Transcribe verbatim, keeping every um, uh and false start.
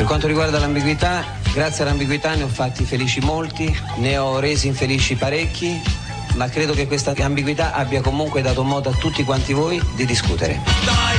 Per quanto riguarda l'ambiguità, grazie all'ambiguità ne ho fatti felici molti, ne ho resi infelici parecchi, ma credo che questa ambiguità abbia comunque dato modo a tutti quanti voi di discutere.